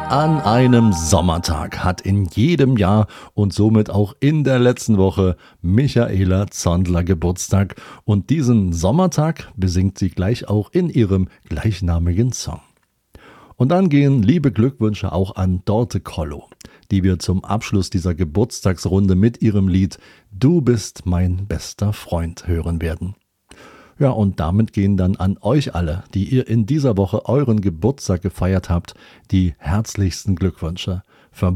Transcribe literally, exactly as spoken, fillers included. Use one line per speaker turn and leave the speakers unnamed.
An einem Sommertag hat in jedem Jahr und somit auch in der letzten Woche Michaela Zondler Geburtstag und diesen Sommertag besingt sie gleich auch in ihrem gleichnamigen Song. Und dann gehen liebe Glückwünsche auch an Dorte Kollo, die wir zum Abschluss dieser Geburtstagsrunde mit ihrem Lied Du bist mein bester Freund hören werden. Ja, und damit gehen dann an euch alle, die ihr in dieser Woche euren Geburtstag gefeiert habt, die herzlichsten Glückwünsche.